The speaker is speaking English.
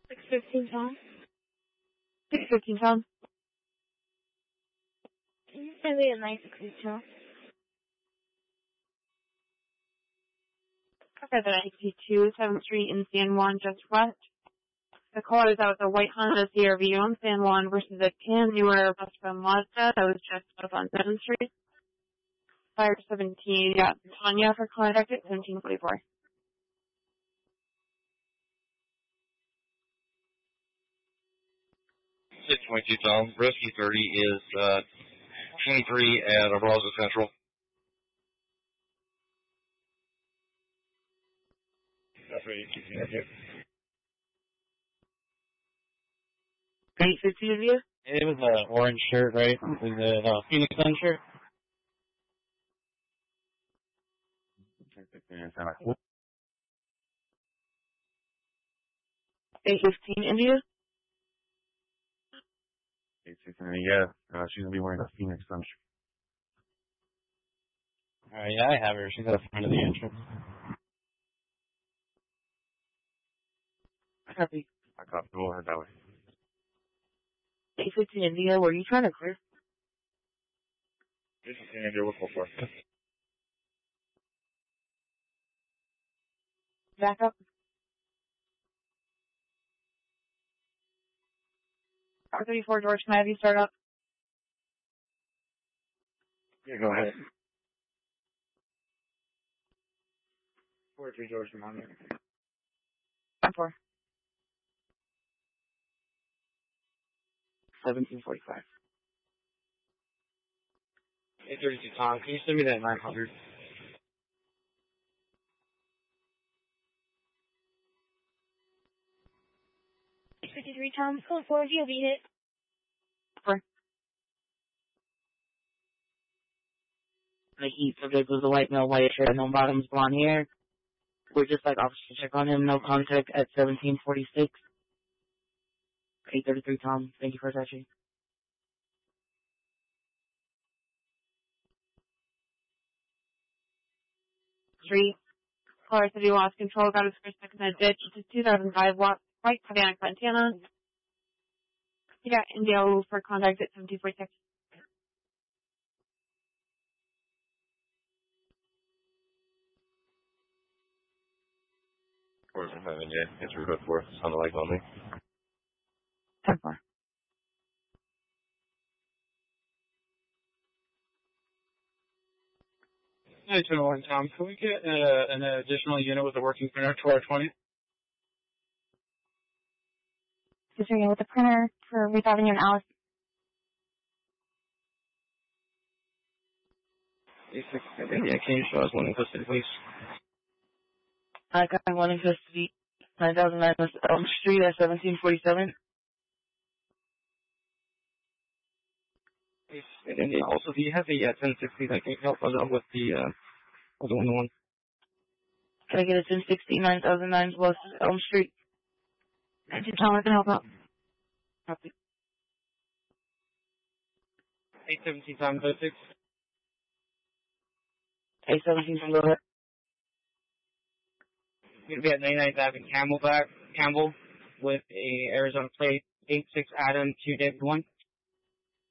615 Tom. 615 Tom. Can you send me a 962? Okay, the 962 7th Street in San Juan, just west. The caller is out with a white Honda CRV on San Juan versus a tan newer Vespa Mazda that was just up on 7th Street. Fire 17, yeah, Tanya for contact at 1744. 622 Tom. Rescue 30 is 23 at Abraza Central. That's right, you keep that here. 815 of you? It was an orange shirt, right? Was it a Phoenix Sun shirt? 815 India? 816, yeah. She's going to be wearing a Phoenix Sun shirt. Alright, yeah, I have her. She's at the front of the entrance. Copy. I copy. We'll head that way. 815 India, were you trying to clear? 816 India, we'll call for it. Back up. R34 George, can I have you start up? Yeah, go ahead. 43 George, come on there. 4. 1745. 832 Tom, can you send me that 900? $53 Tom. Code 4 you'll be hit. 4. The heat subject was a white male, white shirt, no bottoms, blonde hair. We're just like officer check on him, no contact at 1746. 833 Tom, thank you for touching. 3. Caller said he lost control, got his first second in a ditch. It's a 2005 white Cadillac Montana. He got Indio for contact at 1746. Where's the 7, yeah? It's rehooked for us. On the light on me. 10-4. Hey, 21 Tom. Can we get an additional unit with a working printer to our 20? Just ringing with the printer for Ruth Avenue and Alice. 867, yeah, can you show us one in custody, please? I got one in custody. 9009 West Elm Street at 1747. And then also, do you have a 1060 that can help us out with the other one? Can I get a 1060 9009 West Elm Street? I just tell her I can help out. Copy. 817 Tom, 06. 817 from go ahead. We'd be at 99th Avenue, Campbell with a Arizona plate, 86 Adam 2 David 1.